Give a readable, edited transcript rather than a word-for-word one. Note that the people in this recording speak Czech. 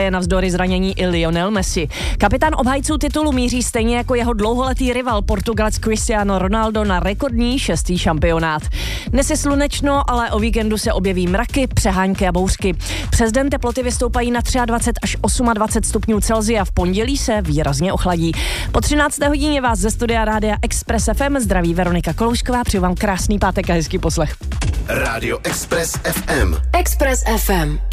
hraje navzdory zranění i Lionel Messi. Kapitán obhajců titulu míří stejně jako jeho dlouholetý rival Portugalec Cristiano Ronaldo na rekordní 6. šampionát. Dnes je slunečno, ale o víkendu se objeví mraky, přehánky a bouřky. Přes den teploty vystoupají na 23 až 28 stupňů Celsia. V pondělí se výrazně ochladí. Po 13. hodině vás ze studia Rádia Express FM zdraví Veronika Koloušková. Přeju vám krásný pátek a hezký poslech. Rádio Express FM. Express FM.